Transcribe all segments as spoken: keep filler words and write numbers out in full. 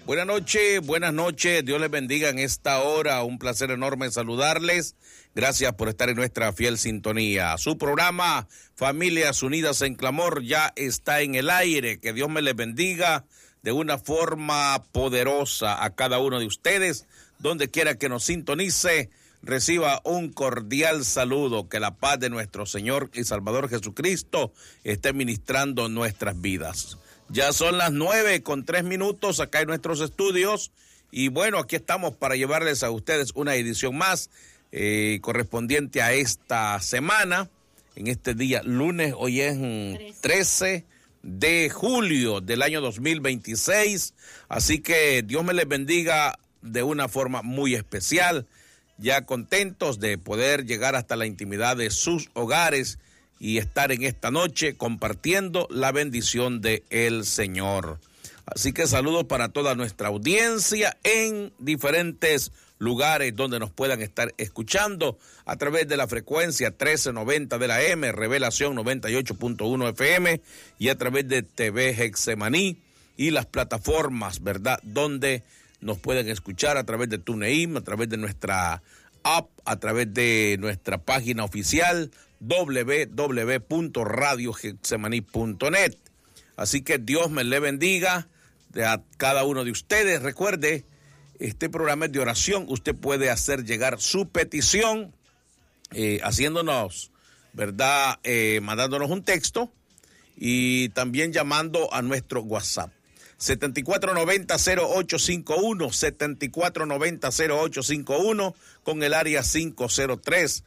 Buenas noches, buenas noches, Dios les bendiga en esta hora, un placer enorme saludarles, gracias por estar en nuestra fiel sintonía. Su programa Familias Unidas en Clamor ya está en el aire, que Dios me les bendiga de una forma poderosa a cada uno de ustedes, donde quiera que nos sintonice, reciba un cordial saludo, que la paz de nuestro Señor y Salvador Jesucristo esté ministrando nuestras vidas. Ya son las nueve con tres minutos acá en nuestros estudios y bueno, aquí estamos para llevarles a ustedes una edición más eh, correspondiente a esta semana, en este día lunes, hoy es trece de julio del año dos mil veintiséis, así que Dios me les bendiga de una forma muy especial, ya contentos de poder llegar hasta la intimidad de sus hogares y estar en esta noche compartiendo la bendición de el Señor. Así que saludos para toda nuestra audiencia en diferentes lugares donde nos puedan estar escuchando a través de la frecuencia trece noventa de la M, Revelación noventa y ocho punto uno F M y a través de T V Hexemaní y las plataformas, ¿verdad?, donde nos pueden escuchar a través de TuneIn, a través de nuestra app, a través de nuestra página oficial doble u doble u doble u punto radio hexemaní punto net. Así que Dios me le bendiga a cada uno de ustedes. Recuerde, este programa es de oración. Usted puede hacer llegar su petición eh, haciéndonos, ¿verdad?, eh, mandándonos un texto y también llamando a nuestro WhatsApp. setenta y cuatro noventa cero ocho cincuenta y uno, setenta y cuatro noventa cero ocho cincuenta y uno con el área cinco cero tres.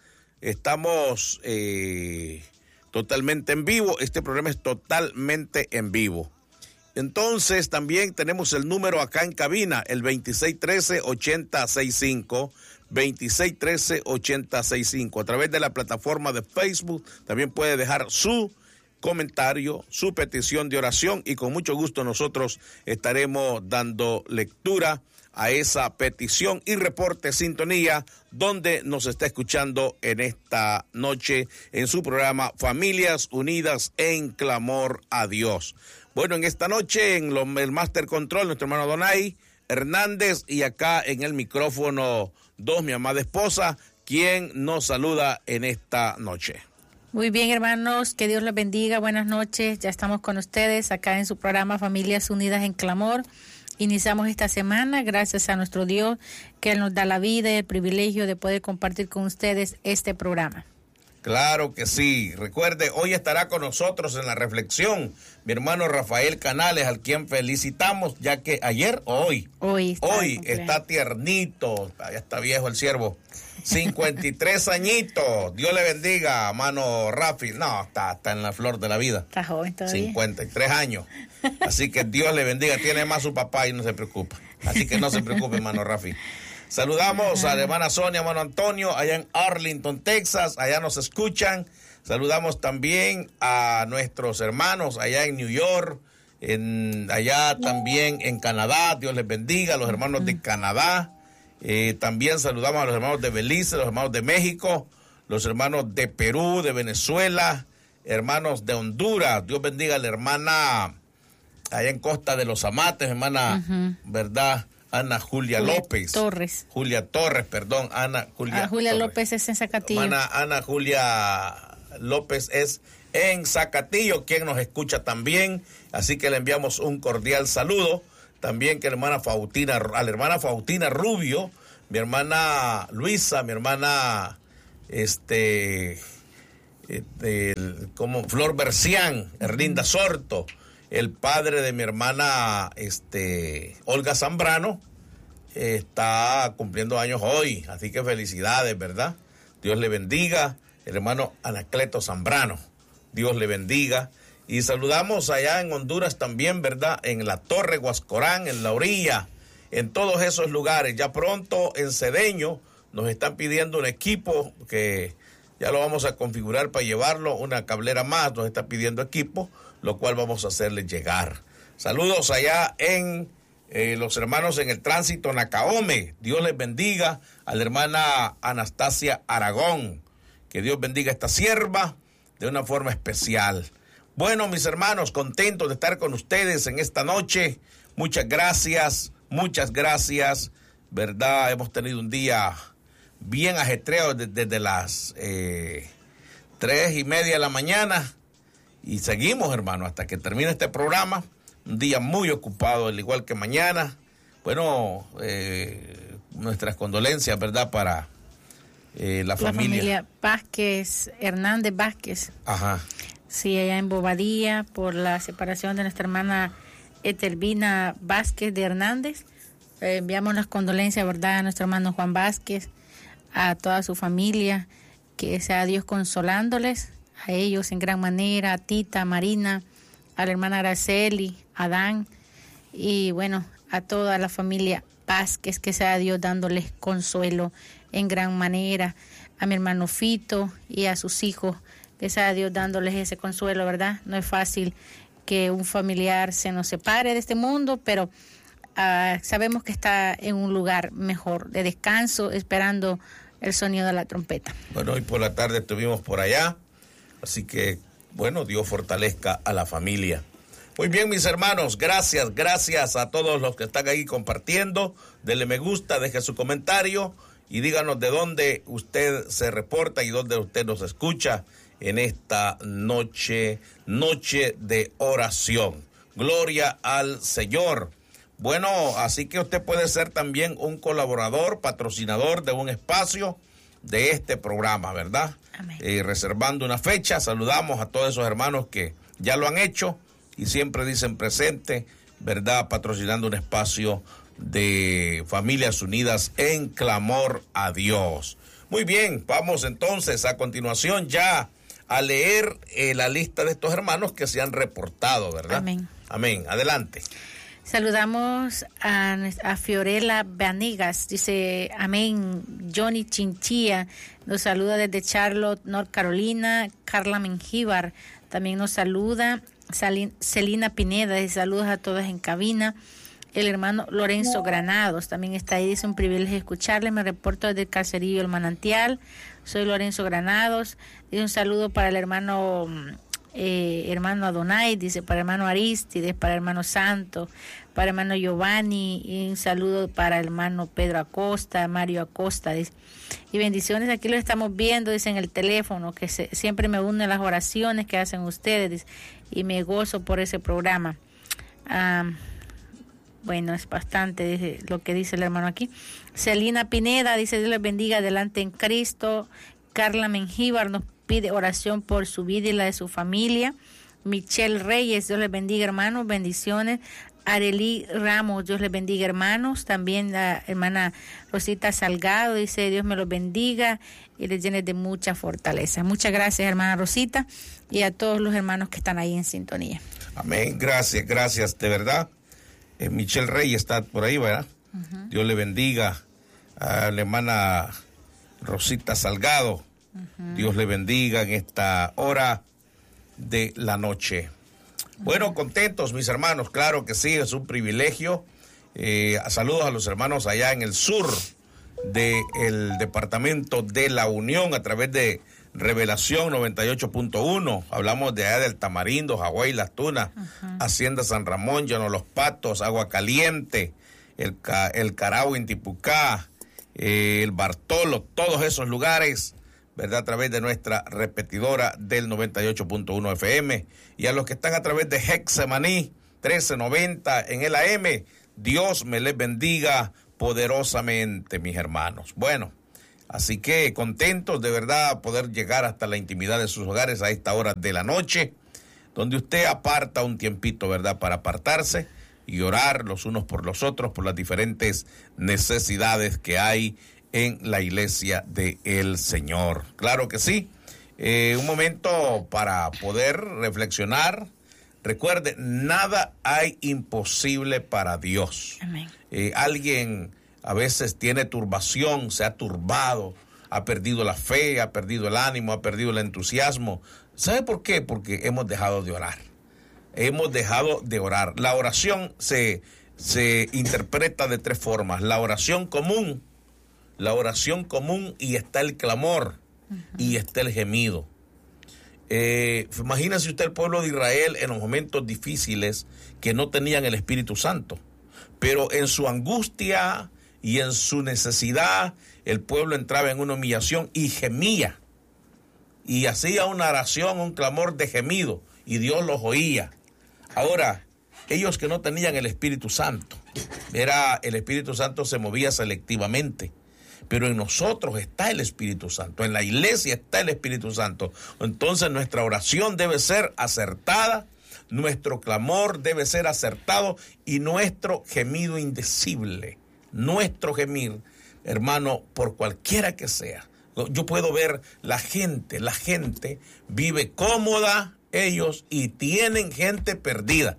Estamos eh, totalmente en vivo, este programa es totalmente en vivo. Entonces también tenemos el número acá en cabina, el veintiséis trece ochenta sesenta y cinco, veintiséis trece ochenta sesenta y cinco. A través de la plataforma de Facebook también puede dejar su comentario, su petición de oración y con mucho gusto nosotros estaremos dando lectura a esa petición y reporte sintonía donde nos está escuchando en esta noche en su programa Familias Unidas en Clamor a Dios. Bueno, en esta noche en lo, el Master Control, nuestro hermano Donay Hernández y acá en el micrófono dos, mi amada esposa, quien nos saluda en esta noche. Muy bien, hermanos, que Dios les bendiga, buenas noches, ya estamos con ustedes acá en su programa Familias Unidas en Clamor. Iniciamos esta semana gracias a nuestro Dios que Él nos da la vida y el privilegio de poder compartir con ustedes este programa. Claro que sí. Recuerde, hoy estará con nosotros en la reflexión mi hermano Rafael Canales, al quien felicitamos, ya que ayer o hoy, hoy está, hoy está tiernito, ya está viejo el siervo, cincuenta y tres añitos. Dios le bendiga, mano Rafi. No, está, está en la flor de la vida. Está joven todavía. cincuenta y tres años. Así que Dios le bendiga. Tiene más su papá y no se preocupa. Así que no se preocupe, hermano Rafi. Saludamos a la hermana Sonia, hermano Antonio, allá en Arlington, Texas. Allá nos escuchan. Saludamos también a nuestros hermanos allá en New York, en, allá también en Canadá. Dios les bendiga, a los hermanos de Canadá. Eh, también saludamos a los hermanos de Belice, los hermanos de México, los hermanos de Perú, de Venezuela, hermanos de Honduras. Dios bendiga a la hermana allá en Costa de los Amates, hermana, uh-huh. ¿verdad? Ana Julia, Julia López. Torres. Julia Torres, perdón, Ana Julia. Ah, Julia Torres. López es en Zacatillo. Hermana Ana Julia López es en Zacatillo, quien nos escucha también. Así que le enviamos un cordial saludo. También que la hermana Faustina, a la hermana Faustina Rubio, mi hermana Luisa, mi hermana este, este como Flor Bercián, Erlinda Sorto, el padre de mi hermana este Olga Zambrano, eh, está cumpliendo años hoy, así que felicidades, ¿verdad? Dios le bendiga, el hermano Anacleto Zambrano, Dios le bendiga. Y saludamos allá en Honduras también, ¿verdad? En la Torre Huascorán, en la orilla, en todos esos lugares. Ya pronto en Cedeño nos están pidiendo un equipo que ya lo vamos a configurar para llevarlo, una cablera más, nos está pidiendo equipo, lo cual vamos a hacerles llegar. Saludos allá en eh, los hermanos en el tránsito Nacaome. Dios les bendiga a la hermana Anastasia Aragón. Que Dios bendiga a esta sierva de una forma especial. Bueno, mis hermanos, contentos de estar con ustedes en esta noche. Muchas gracias muchas gracias, ¿verdad? Hemos tenido un día bien ajetreado desde, desde las eh, tres y media de la mañana y seguimos, hermano, hasta que termine este programa. Un día muy ocupado, al igual que mañana. Bueno, eh, nuestras condolencias, ¿verdad? Para eh, la, la familia. La familia Vázquez, Hernández Vázquez. Ajá. Sí, allá en Bobadilla, por la separación de nuestra hermana Etelvina Vázquez de Hernández. Eh, enviamos las condolencias, ¿verdad?, a nuestro hermano Juan Vázquez, a toda su familia, que sea Dios consolándoles, a ellos en gran manera, a Tita, a Marina, a la hermana Araceli, a Dan, y bueno, a toda la familia Vázquez, que sea Dios dándoles consuelo en gran manera, a mi hermano Fito y a sus hijos, que sea Dios dándoles ese consuelo, ¿verdad? No es fácil que un familiar se nos separe de este mundo, pero uh, sabemos que está en un lugar mejor, de descanso, esperando el sonido de la trompeta. Bueno, hoy por la tarde estuvimos por allá, así que, bueno, Dios fortalezca a la familia. Muy bien, mis hermanos, gracias, gracias a todos los que están ahí compartiendo. Dele me gusta, deje su comentario y díganos de dónde usted se reporta y dónde usted nos escucha en esta noche, noche de oración. Gloria al Señor. Bueno, así que usted puede ser también un colaborador, patrocinador de un espacio de este programa, ¿verdad? Amén. Eh, reservando una fecha, saludamos a todos esos hermanos que ya lo han hecho y siempre dicen presente, ¿verdad? Patrocinando un espacio de Familias Unidas en clamor a Dios. Muy bien, vamos entonces a continuación ya a leer eh, la lista de estos hermanos que se han reportado, ¿verdad? Amén. Amén. Adelante. Saludamos a, a Fiorella Vanigas, dice amén. Johnny Chinchilla nos saluda desde Charlotte, North Carolina. Carla Mengíbar también nos saluda. Salin, Celina Pineda, dice saludos a todas en cabina. El hermano Lorenzo Granados también está ahí, dice un privilegio escucharle. Me reporto desde el Caserío El Manantial. Soy Lorenzo Granados. Dice un saludo para el hermano eh, hermano Adonai, dice para el hermano Aristides, para el hermano Santo, para el hermano Giovanni, y un saludo para el hermano Pedro Acosta, Mario Acosta, dice. Y bendiciones, aquí lo estamos viendo, dice en el teléfono, que se, siempre me unen las oraciones que hacen ustedes, dice, y me gozo por ese programa. Ah, bueno, es bastante dice, lo que dice el hermano aquí. Celina Pineda dice, Dios les bendiga, adelante en Cristo. Carla Mengíbar nos pide oración por su vida y la de su familia. Michelle Reyes, Dios les bendiga, hermanos, bendiciones. Arely Ramos, Dios les bendiga, hermanos. También la hermana Rosita Salgado dice, Dios me los bendiga y les llene de mucha fortaleza. Muchas gracias, hermana Rosita, y a todos los hermanos que están ahí en sintonía. Amén, gracias, gracias, de verdad. Eh, Michelle Reyes está por ahí, ¿verdad? Uh-huh. Dios le bendiga a la hermana Rosita Salgado. Uh-huh. Dios le bendiga en esta hora de la noche. Bueno, contentos mis hermanos, claro que sí, es un privilegio. Eh, saludos a los hermanos allá en el sur del departamento de La Unión a través de Revelación noventa y ocho punto uno. Hablamos de allá del Tamarindo, Hawái, Las Tunas, uh-huh. Hacienda San Ramón, Llano Los Patos, Agua Caliente, el, el Carao, Intipucá, eh, el Bartolo, todos esos lugares, ¿verdad? A través de nuestra repetidora del noventa y ocho punto uno F M, y a los que están a través de Hexemaní trece noventa en el A M, Dios me les bendiga poderosamente, mis hermanos. Bueno, así que contentos de verdad poder llegar hasta la intimidad de sus hogares a esta hora de la noche, donde usted aparta un tiempito, ¿verdad?, para apartarse y orar los unos por los otros por las diferentes necesidades que hay en la iglesia del Señor. Claro que sí. Eh, un momento para poder reflexionar. Recuerde, nada hay imposible para Dios. Amén. Eh, alguien a veces tiene turbación, se ha turbado, ha perdido la fe, ha perdido el ánimo, ha perdido el entusiasmo. ¿Sabe por qué? Porque hemos dejado de orar. Hemos dejado de orar. La oración se, se interpreta de tres formas. La oración común, la oración común y está el clamor, uh-huh. y está el gemido. Eh, imagínese usted el pueblo de Israel en los momentos difíciles que no tenían el Espíritu Santo. pero en su angustia y en su necesidad, el pueblo entraba en una humillación y gemía. Y hacía una oración, un clamor de gemido, y Dios los oía. Ahora, ellos que no tenían el Espíritu Santo, era el Espíritu Santo se movía selectivamente, pero en nosotros está el Espíritu Santo, en la iglesia está el Espíritu Santo. Entonces nuestra oración debe ser acertada, nuestro clamor debe ser acertado y nuestro gemido indecible, nuestro gemir, hermano, por cualquiera que sea. Yo puedo ver la gente, la gente vive cómoda ellos y tienen gente perdida.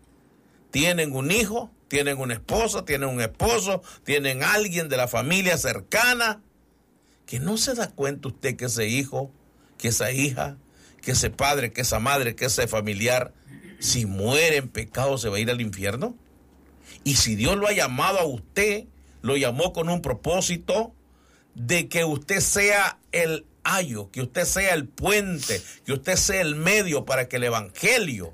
Tienen un hijo, tienen una esposa, tienen un esposo, tienen alguien de la familia cercana que no se da cuenta usted que ese hijo, que esa hija, que ese padre, que esa madre, que ese familiar, si muere en pecado se va a ir al infierno. Y si Dios lo ha llamado a usted, lo llamó con un propósito de que usted sea el ayo, que usted sea el puente, que usted sea el medio para que el evangelio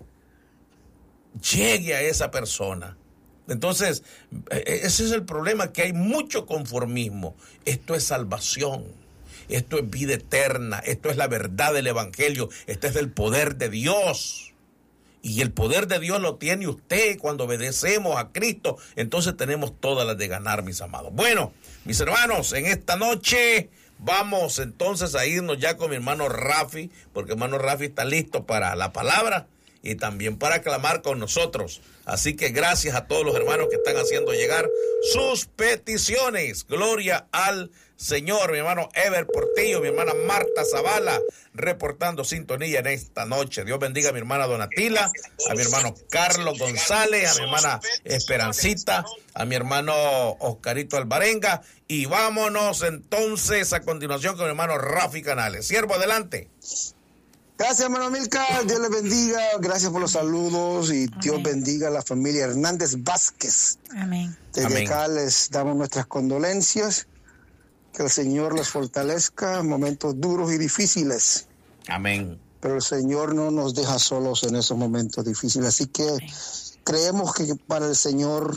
llegue a esa persona. Entonces, ese es el problema, que hay mucho conformismo. Esto es salvación, esto es vida eterna, esto es la verdad del evangelio, este es el poder de Dios. Y el poder de Dios lo tiene usted cuando obedecemos a Cristo. Entonces tenemos todas las de ganar, mis amados. Bueno, mis hermanos, en esta noche vamos entonces a irnos ya con mi hermano Rafi, porque hermano Rafi está listo para la palabra y también para clamar con nosotros. Así que gracias a todos los hermanos que están haciendo llegar sus peticiones. Gloria al Señor. Mi hermano Ever Portillo, mi hermana Marta Zavala, reportando sintonía en esta noche. Dios bendiga a mi hermana Donatila, a mi hermano Carlos González, a mi hermana Esperancita, a mi hermano Oscarito Alvarenga. Y vámonos entonces a continuación con mi hermano Rafi Canales. Siervo, adelante. Gracias, hermano Milcar, Dios le bendiga, gracias por los saludos y Amén. Dios bendiga a la familia Hernández Vázquez. Amén. Desde Amén. acá les damos nuestras condolencias, que el Señor los fortalezca en momentos duros y difíciles, Amén. pero el Señor no nos deja solos en esos momentos difíciles, así que Amén. creemos que para el Señor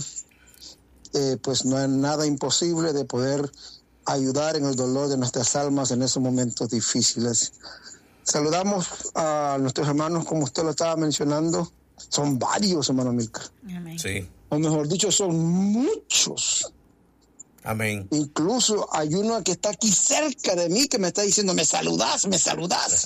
eh, pues no hay nada imposible de poder ayudar en el dolor de nuestras almas en esos momentos difíciles. Saludamos a nuestros hermanos, como usted lo estaba mencionando. Son varios, hermano Milcar. Amén. Sí. O mejor dicho, son muchos. Amén. Incluso hay uno que está aquí cerca de mí que me está diciendo, me saludás, me saludás.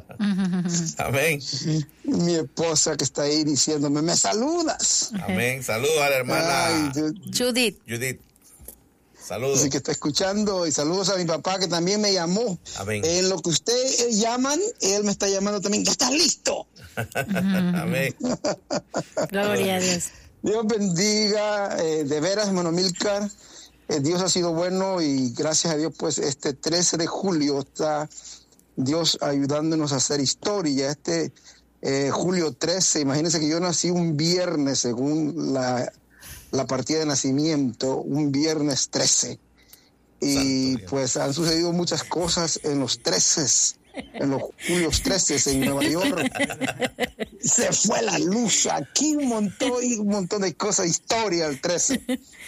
Amén. Mi esposa que está ahí diciéndome, me saludas. Amén. Saludos a la hermana Ay, Dios. Judith. Judith. Saludos. Así que está escuchando, y saludos a mi papá que también me llamó. Amén. En lo que ustedes llaman, él me está llamando también. ¿Ya estás listo? Amén. Gloria a Dios. Dios bendiga, eh, de veras, hermano Milcar. Eh, Dios ha sido bueno y gracias a Dios, pues este trece de julio está Dios ayudándonos a hacer historia. Este eh, julio trece, imagínense que yo nací un viernes según la... la partida de nacimiento, un viernes trece. Y pues han sucedido muchas cosas en los trece, en los julios trece en Nueva York. Se fue la luz, aquí un montón, un montón de cosas, historia el trece.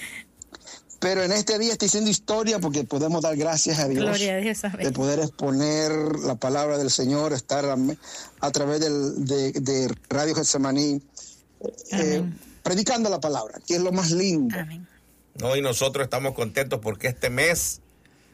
Pero en este día estoy haciendo historia porque podemos dar gracias a Dios. Gloria a Dios. Amén. De poder exponer la palabra del Señor, estar a, a través del, de, de Radio Getsemaní. Eh, predicando la palabra, que es lo más lindo. Amén. Hoy nosotros estamos contentos porque este mes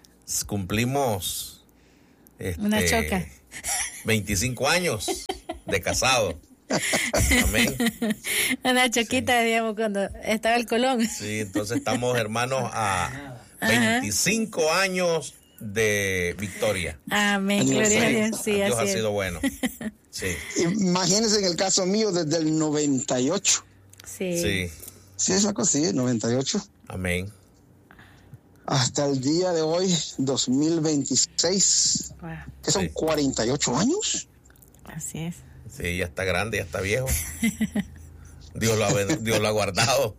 cumplimos este, Una choca. veinticinco años de casado. Amén. Una choquita, sí. Digamos, cuando estaba el Colón. Sí, entonces estamos, hermanos, a veinticinco Ajá. años de victoria. Amén, gloria a Dios. Sí, Dios así ha es. sido bueno. Sí. Imagínense en el caso mío desde el noventa y ocho. Sí. Sí. Sí, es algo así, noventa y ocho. Amén. Hasta el día de hoy, dos mil veintiséis, wow. que son sí. cuarenta y ocho años. Así es. Sí, ya está grande, ya está viejo. Dios lo ha, Dios lo ha guardado.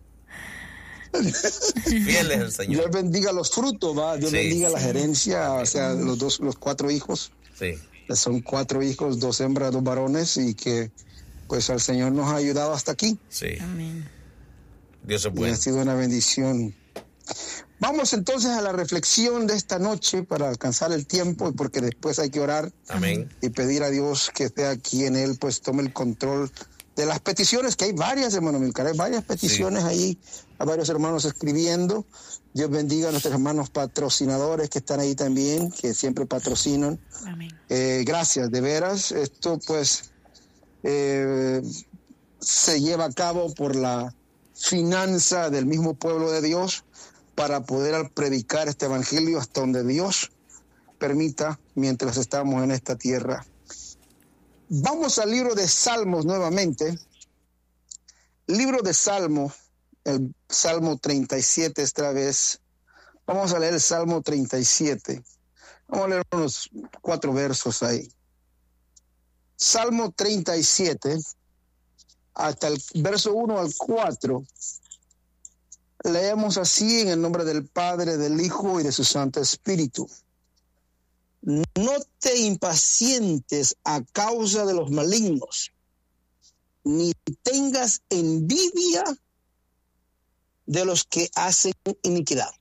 Fiel es el Señor. Dios bendiga los frutos, ¿va? Dios sí, bendiga sí. la gerencia, o sea, los dos, los cuatro hijos. Sí. Son cuatro hijos, dos hembras, dos varones, y que pues el Señor nos ha ayudado hasta aquí. Sí. Amén. Dios es bueno. Y ha sido una bendición. Vamos entonces a la reflexión de esta noche para alcanzar el tiempo, porque después hay que orar. Amén. Y pedir a Dios que esté aquí en Él, pues tome el control de las peticiones, que hay varias, hermano Milcar, hay varias peticiones sí. ahí, a varios hermanos escribiendo. Dios bendiga a nuestros hermanos patrocinadores que están ahí también, que siempre patrocinan. Amén. Eh, gracias, de veras. Esto pues eh, se lleva a cabo por la finanza del mismo pueblo de Dios para poder predicar este evangelio hasta donde Dios permita mientras estamos en esta tierra. Vamos al libro de Salmos nuevamente. Libro de Salmos, el Salmo treinta y siete esta vez. Vamos a leer el Salmo treinta y siete. Vamos a leer unos cuatro versos ahí. Salmo treinta y siete, hasta el verso uno al cuatro. Leemos así en el nombre del Padre, del Hijo y de su Santo Espíritu. No te impacientes a causa de los malignos, ni tengas envidia de los que hacen iniquidad.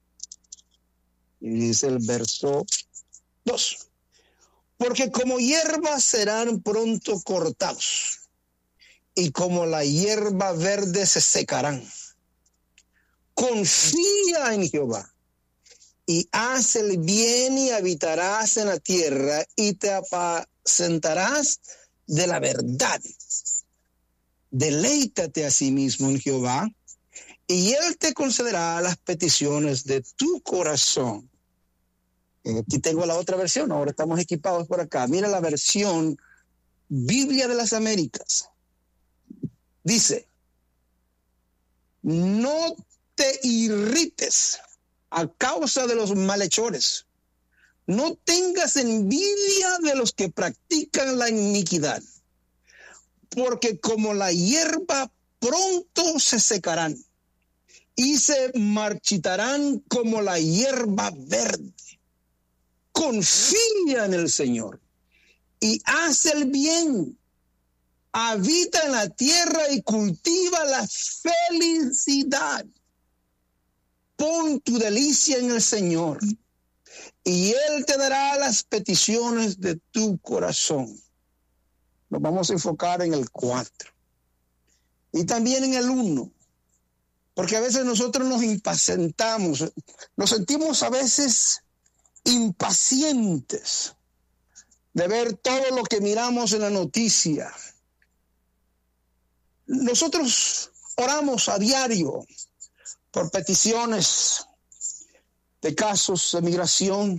Y dice el verso dos. Porque como hierba serán pronto cortados, y como la hierba verde se secarán. Confía en Jehová, y haz el bien y habitarás en la tierra, y te apacentarás de la verdad. Deleítate a sí mismo en Jehová, y Él te concederá las peticiones de tu corazón. Aquí tengo la otra versión, ahora estamos equipados por acá. Mira la versión Biblia de las Américas. Dice, no te irrites a causa de los malhechores. No tengas envidia de los que practican la iniquidad, porque como la hierba pronto se secarán y se marchitarán como la hierba verde. Confía en el Señor y haz el bien. Habita en la tierra y cultiva la felicidad. Pon tu delicia en el Señor, y Él te dará las peticiones de tu corazón. Nos vamos a enfocar en el cuatro. Y también en el uno. Porque a veces nosotros nos impacientamos. Nos sentimos a veces impacientes de ver todo lo que miramos en la noticia. Nosotros oramos a diario por peticiones de casos de migración,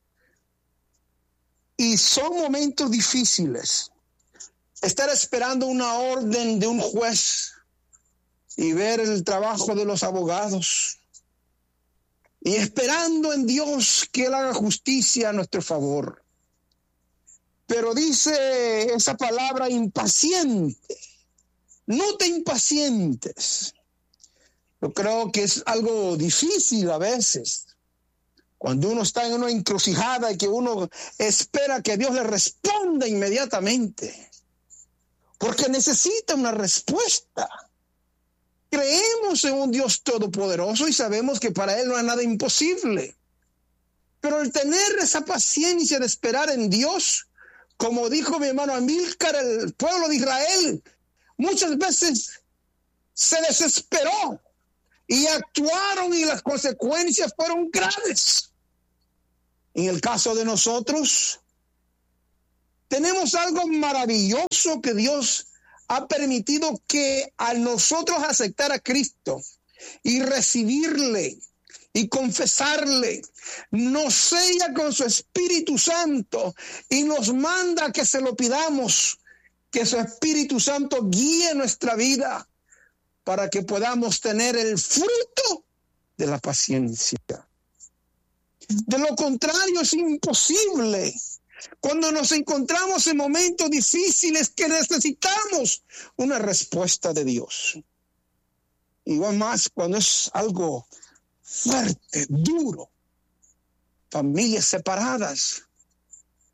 y son momentos difíciles. Estar esperando una orden de un juez y ver el trabajo de los abogados y esperando en Dios que Él haga justicia a nuestro favor. Pero dice esa palabra impaciente. No te impacientes. Yo creo que es algo difícil a veces, cuando uno está en una encrucijada y que uno espera que Dios le responda inmediatamente, porque necesita una respuesta. Creemos en un Dios todopoderoso y sabemos que para Él no hay nada imposible. Pero el tener esa paciencia de esperar en Dios, como dijo mi hermano Amílcar, el pueblo de Israel muchas veces se desesperó y actuaron, y las consecuencias fueron graves. En el caso de nosotros, tenemos algo maravilloso que Dios ha permitido, que al nosotros aceptar a Cristo y recibirle y confesarle, nos sella con su Espíritu Santo y nos manda que se lo pidamos, que su Espíritu Santo guíe nuestra vida para que podamos tener el fruto de la paciencia. De lo contrario, es imposible. Cuando nos encontramos en momentos difíciles que necesitamos una respuesta de Dios. Igual más cuando es algo fuerte, duro. Familias separadas.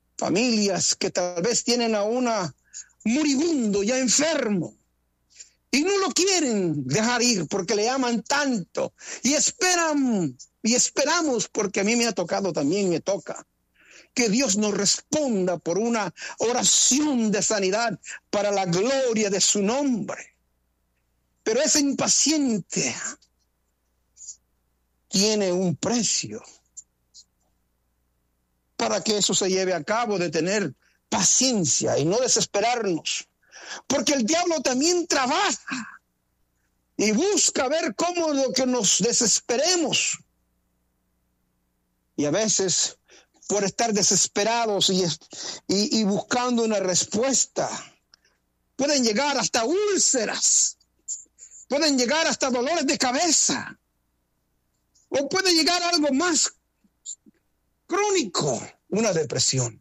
Familias que tal vez tienen a una moribundo, ya enfermo. Y no lo quieren dejar ir porque le aman tanto. Y esperan, y esperamos, porque a mí me ha tocado también, me toca, que Dios nos responda por una oración de sanidad para la gloria de su nombre. Pero ese impaciente tiene un precio para que eso se lleve a cabo, de tener paciencia y no desesperarnos. Porque el diablo también trabaja y busca ver cómo lo que nos desesperemos. Y a veces, por estar desesperados y, y, y buscando una respuesta, pueden llegar hasta úlceras, pueden llegar hasta dolores de cabeza, o puede llegar a algo más crónico, una depresión,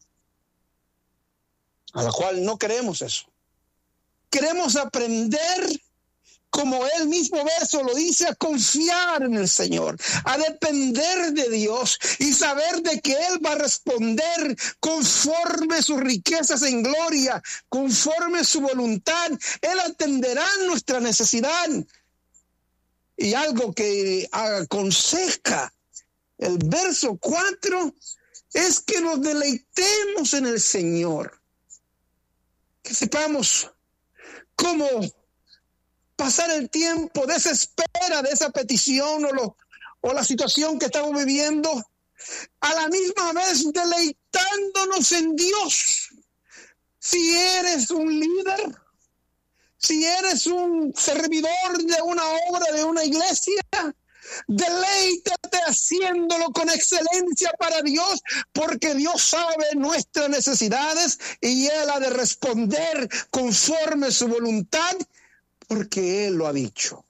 a la cual no queremos eso. Queremos aprender, como el mismo verso lo dice, a confiar en el Señor, a depender de Dios y saber de que Él va a responder conforme sus riquezas en gloria, conforme su voluntad. Él atenderá nuestra necesidad. Y algo que aconseja el verso cuatro es que nos deleitemos en el Señor, que sepamos cómo pasar el tiempo de esa espera, de esa petición o, lo, o la situación que estamos viviendo, a la misma vez deleitándonos en Dios. Si eres un líder, si eres un servidor de una obra, de una iglesia, deleítate haciéndolo con excelencia para Dios, porque Dios sabe nuestras necesidades y Él ha de responder conforme su voluntad, porque Él lo ha dicho.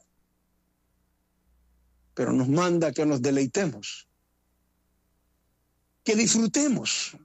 Pero nos manda que nos deleitemos, que disfrutemos.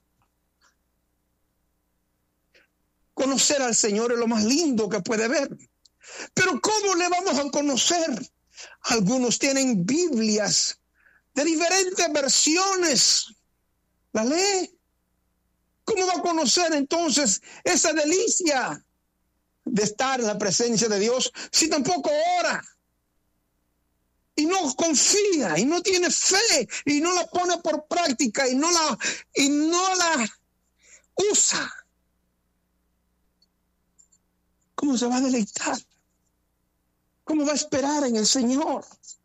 Conocer al Señor es lo más lindo que puede haber. Pero ¿cómo le vamos a conocer? Algunos tienen Biblias de diferentes versiones. ¿La lee? ¿Cómo va a conocer entonces esa delicia de estar en la presencia de Dios si tampoco ora? Y no confía, y no tiene fe, y no la pone por práctica, y no la, y no la usa. ¿Cómo se va a deleitar? ¿Cómo va a esperar en el Señor?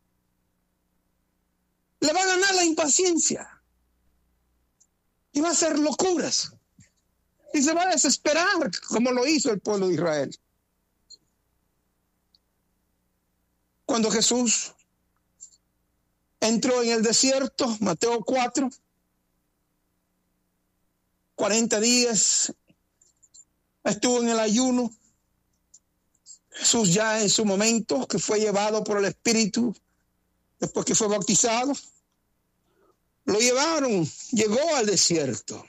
Le va a ganar la impaciencia. Y va a hacer locuras. Y se va a desesperar, como lo hizo el pueblo de Israel. Cuando Jesús entró en el desierto, Mateo cuatro, cuarenta días estuvo en el ayuno. Jesús ya en su momento, que fue llevado por el Espíritu, después que fue bautizado, lo llevaron, llegó al desierto.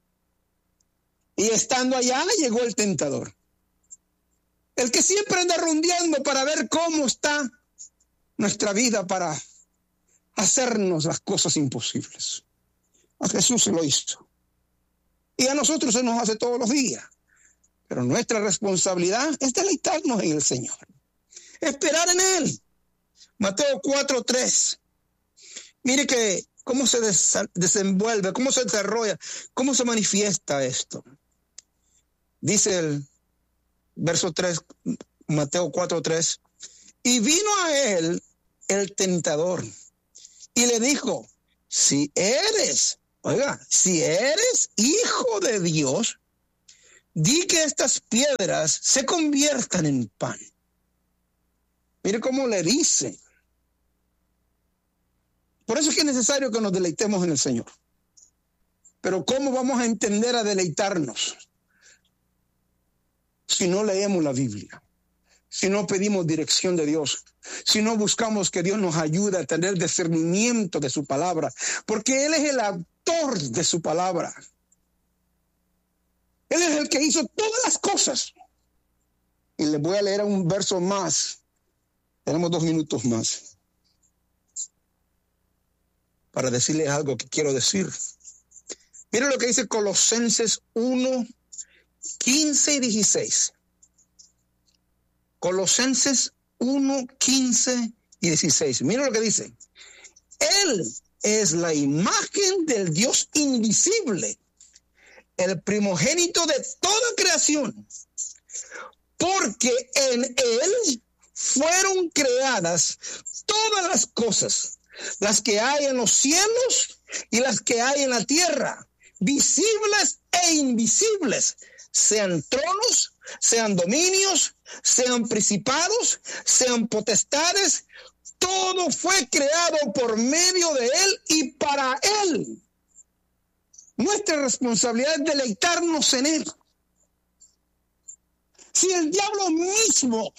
Y estando allá, llegó el tentador. El que siempre anda rondeando para ver cómo está nuestra vida, para hacernos las cosas imposibles. A Jesús se lo hizo. Y a nosotros se nos hace todos los días. Pero nuestra responsabilidad es deleitarnos en el Señor. Esperar en Él. Mateo cuatro tres. Mire que cómo se des- desenvuelve, cómo se desarrolla, cómo se manifiesta esto. Dice el verso tres, Mateo cuatro tres. Y vino a él el tentador y le dijo, si eres, oiga, si eres hijo de Dios, di que estas piedras se conviertan en pan. Mire cómo le dice. Por eso es que es necesario que nos deleitemos en el Señor. Pero ¿cómo vamos a entender a deleitarnos si no leemos la Biblia? Si no pedimos dirección de Dios, si no buscamos que Dios nos ayude a tener discernimiento de su palabra, porque Él es el autor de su palabra. Él es el que hizo todas las cosas. Y les voy a leer un verso más. Tenemos dos minutos más para decirles algo que quiero decir. Miren lo que dice Colosenses uno, quince y dieciséis. Colosenses uno, quince y dieciséis. Mira lo que dice. Él es la imagen del Dios invisible, el primogénito de toda creación, porque en él fueron creadas todas las cosas, las que hay en los cielos y las que hay en la tierra, visibles e invisibles, sean tronos, sean dominios, sean principados, sean potestades. Todo fue creado por medio de él y para él. Nuestra responsabilidad es deleitarnos en él. Si el diablo mismo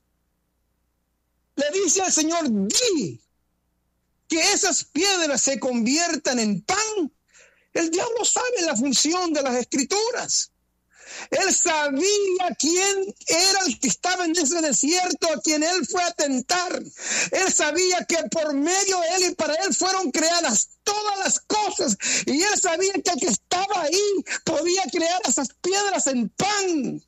le dice al Señor, di que esas piedras se conviertan en pan, el diablo sabe la función de las escrituras. Él sabía quién era el que estaba en ese desierto, a quien él fue a tentar. Él sabía que por medio de él y para él fueron creadas todas las cosas. Y él sabía que el que estaba ahí podía crear esas piedras en pan.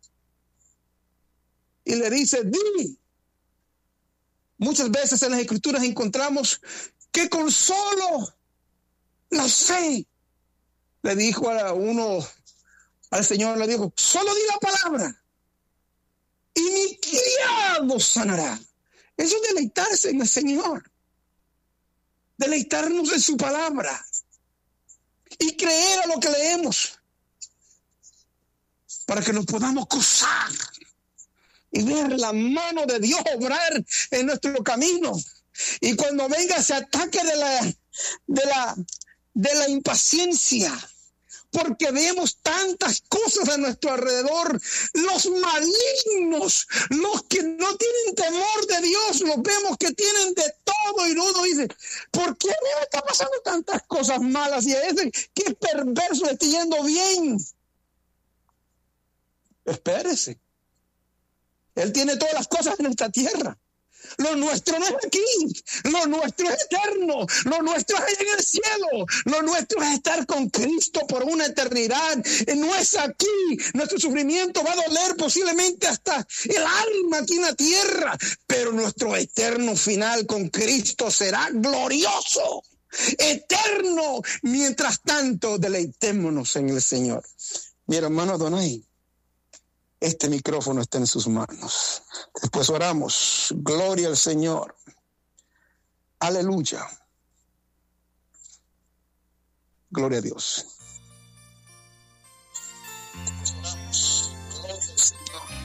Y le dice, di. Muchas veces en las escrituras encontramos que con solo la fe, le dijo a uno, al Señor le dijo, solo di la palabra y mi criado sanará. Eso es deleitarse en el Señor, deleitarnos en su palabra y creer a lo que leemos para que nos podamos gozar y ver la mano de Dios obrar en nuestro camino. Y cuando venga ese ataque de la, de la, de la impaciencia, porque vemos tantas cosas a nuestro alrededor, los malignos, los que no tienen temor de Dios, los vemos que tienen de todo y uno dice, ¿por qué me está pasando tantas cosas malas? Y a ese, qué perverso, le está yendo bien. Espérese. Él tiene todas las cosas en esta tierra. Lo nuestro no es aquí, lo nuestro es eterno, lo nuestro es en el cielo, lo nuestro es estar con Cristo por una eternidad. No es aquí, nuestro sufrimiento va a doler posiblemente hasta el alma aquí en la tierra, pero nuestro eterno final con Cristo será glorioso, eterno. Mientras tanto, deleitémonos en el Señor. Mi hermano Adonai, este micrófono está en sus manos. Después oramos. Gloria al Señor. Aleluya. Gloria a Dios.